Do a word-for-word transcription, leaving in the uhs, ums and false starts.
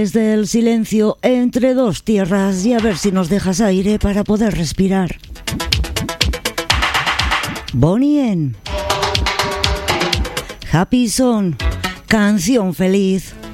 través del silencio entre dos tierras y a ver si nos dejas aire para poder respirar. Bonnie M. Happy Song, canción feliz.